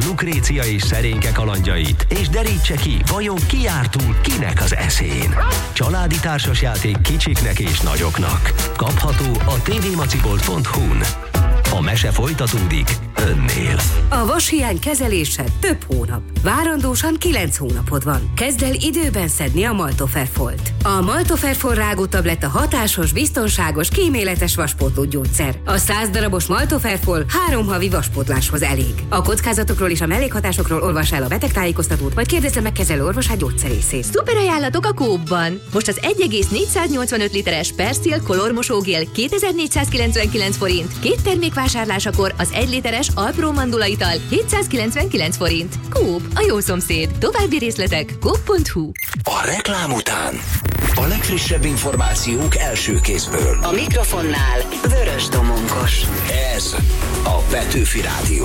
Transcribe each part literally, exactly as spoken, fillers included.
Lukrécia és Szerénke kalandjait, és derítse ki, vajon ki jár túl kinek az eszén. Családi társasjáték kicsiknek és nagyoknak. Kapható a tvmacibolt pont hu-n. A mese folytatódik önnél. A vashiány kezelése több hónap. Várandósan kilenc hónapod van. Kezd el időben szedni a Maltoferfolt. A Maltoferfol rágótabletta hatásos, biztonságos, kíméletes vaspótló gyógyszer. A száz darabos Maltoferfol három havi vaspótláshoz elég. A kockázatokról és a mellékhatásokról olvas el a betegtájékoztatót, vagy kérdezze meg kezelő orvosát gyógyszerészét. Szuper ajánlatok a Coop-ban! Most az egy egész négyszáznyolcvanöt literes Persil Color mosógél kétezer-négyszázkilencvenkilenc forint, két termék vásárlásakor az egy literes Alpro mandula ital hétszázkilencvenkilenc forint. Coop, a jó szomszéd. További részletek coop pont hu. A reklám után a legfrissebb információk első kézből. A mikrofonnál Vörös Domonkos. Ez a Petőfi Rádió.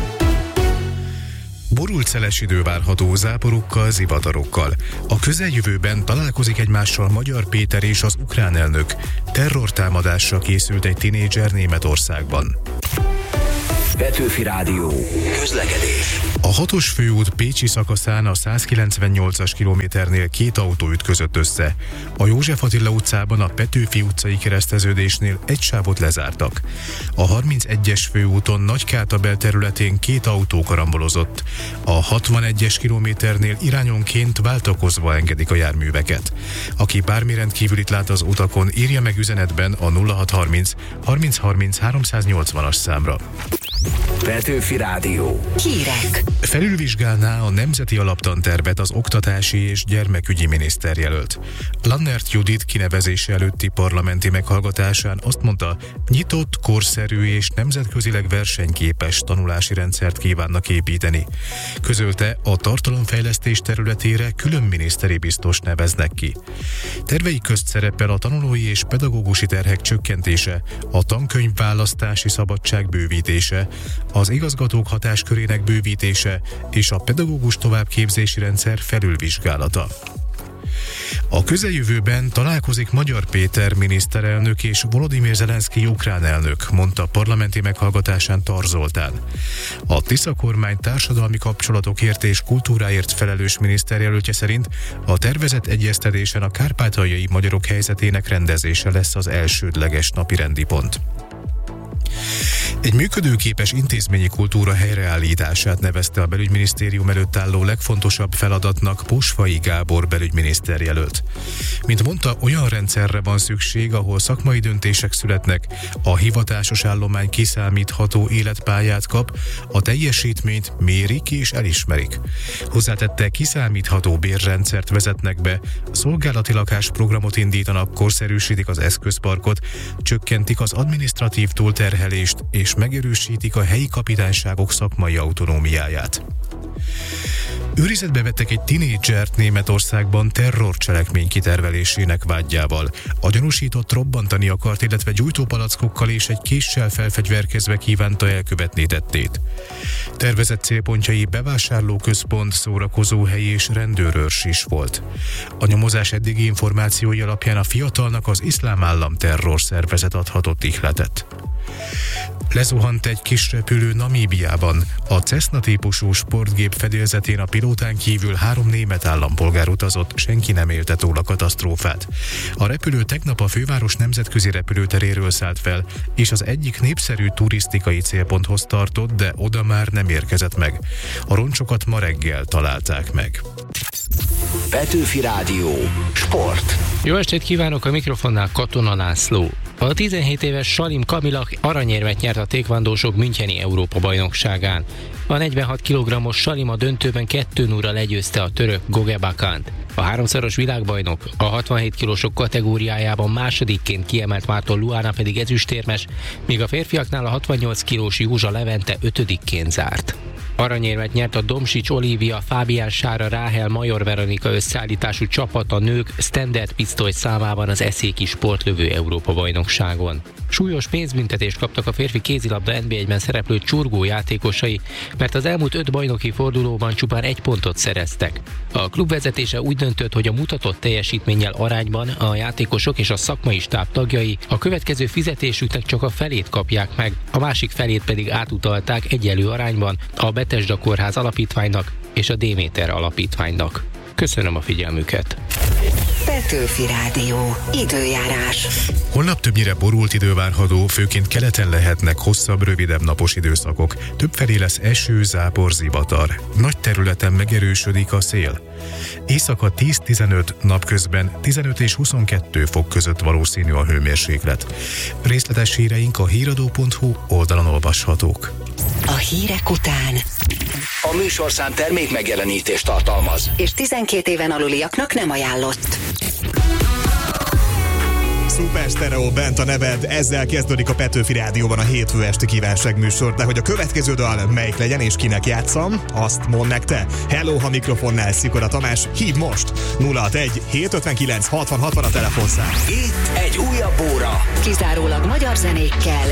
Borult szeles idő várható záporokkal, zivatarokkal. A közeljövőben találkozik egymással Magyar Péter és az ukrán elnök. Terrortámadásra készült egy tinédzser Németországban. Petőfi Rádió. Közlekedés. A hatos főút pécsi szakaszán a százkilencvennyolcas kilométernél két autó ütközött össze. A József Attila utcában a Petőfi utcai kereszteződésnél egy sávot lezártak. A harmincegyes főúton Nagykátabel területén két autó karambolozott. A hatvanegyes kilométernél irányonként váltakozva engedik a járműveket. Aki bármi rendkívülit lát az utakon, írja meg üzenetben a nulla hatszázharminc harmincharminc háromszáznyolcvanas számra. Petőfi Rádió. Hírek. Felülvizsgálná a nemzeti alaptantervet az oktatási és gyermekügyi miniszterjelölt. Lannert Judit kinevezése előtti parlamenti meghallgatásán azt mondta, nyitott, korszerű és nemzetközileg versenyképes tanulási rendszert kívánnak építeni. Közölte, a tartalomfejlesztés területére külön miniszteri biztos neveznek ki. Tervei közt szerepel a tanulói és pedagógusi terhek csökkentése, a tankönyvválasztási szabadság bővítése, az igazgatók hatáskörének bővítése és a pedagógus továbbképzési rendszer felülvizsgálata. A közeljövőben találkozik Magyar Péter miniszterelnök és Volodymyr Zelenszkij ukrán elnök, mondta parlamenti meghallgatásán Tar Zoltán. A Tisza kormány társadalmi kapcsolatokért és kultúráért felelős miniszterjelöltje szerint a tervezett egyeztetésen a kárpátaljai magyarok helyzetének rendezése lesz az elsődleges napirendi pont. Egy működőképes intézményi kultúra helyreállítását nevezte a belügyminisztérium előtt álló legfontosabb feladatnak Posfai Gábor belügyminiszter jelölt. Mint mondta, olyan rendszerre van szükség, ahol szakmai döntések születnek, a hivatásos állomány kiszámítható életpályát kap, a teljesítményt mérik és elismerik. Hozzátette, kiszámítható bérrendszert vezetnek be, szolgálati lakásprogramot indítanak, korszerűsítik az eszközparkot, csökkentik az adminisztratív túlterhelést és megerősítik a helyi kapitányságok szakmai autonómiáját. Őrizetbe vettek egy tinédzsert Németországban terrorcselekmény kitervelésének vádjával. A gyanúsított robbantani akart, illetve gyújtópalackokkal és egy késsel felfegyverkezve kívánta elkövetni tettét. Tervezett célpontjai bevásárlóközpont, szórakozóhely és rendőrőrs is volt. A nyomozás eddigi információi alapján a fiatalnak az Iszlám Állam terrorszervezet adhatott ihletet. Lezuhant egy kis repülő Namíbiában. A Cessna típusú sportgép fedélzetén a pilótán kívül három német állampolgár utazott, senki nem élte túl a katasztrófát. A repülő tegnap a főváros nemzetközi repülőteréről szállt fel, és az egyik népszerű turisztikai célponthoz tartott, de oda már nem érkezett meg. A roncsokat ma reggel találták meg. Petőfi Rádió. Sport. Jó estét kívánok, a mikrofonnál Katona László. A tizenhét éves Salim Kamila aranyérmet nyert a tékvandósok müncheni Európa-bajnokságán. A negyvenhat kilogrammos Salim a döntőben kettő nullra legyőzte a török Goge Bakant. A háromszoros világbajnok a hatvanhét kilósok kategóriájában másodikként kiemelt Márton Luana pedig ezüstérmes, míg a férfiaknál a hatvannyolc kilós Józsa Levente ötödikként zárt. Aranyérmet nyert a Domsics Olivia, Fábián Sára, Ráhel, Major Veronika összeállítású csapat a nők standard pisztoly számában az eszéki sportlövő Európa-bajnokságon. Súlyos pénzbüntetést kaptak a férfi kézilabda en bé egyben szereplő Csurgó játékosai, mert az elmúlt öt bajnoki fordulóban csupán egy pontot szereztek. A klub vezetése úgy döntött, hogy a mutatott teljesítménnyel arányban a játékosok és a szakmai stáb tagjai a következő fizetésüknek csak a felét kapják meg, a másik felét pedig átutalták egyenlő arányban a Bethesda Kórház Alapítványnak és a Déméter Alapítványnak. Köszönöm a figyelmüket! Petőfi Rádió. Időjárás. Holnap többnyire borult idő várható, főként keleten lehetnek hosszabb, rövidebb napos időszakok. Többfelé lesz eső, zápor, zivatar. Nagy területen megerősödik a szél. Éjszaka tíz-tizenöt, napközben tizenöt és huszonkettő fok között valószínű a hőmérséklet. Részletes híreink a híradó pont hu oldalon olvashatók. A hírek után A műsorszám termék megjelenítést tartalmaz. és tizenkét éven aluliaknak nem ajánlott. Szuper Stereo, bent a neved, ezzel kezdődik a Petőfi Rádióban a hétfő esti kívánságműsor, de hogy a következő dal melyik legyen és kinek játszam, azt mondd meg te. Hello, ha mikrofonnál Szikora Tamás, hív most! nulla hatvanegy hétszázötvenkilenc hatvan hatvan a telefonszám. Itt egy újabb óra. Kizárólag magyar zenékkel,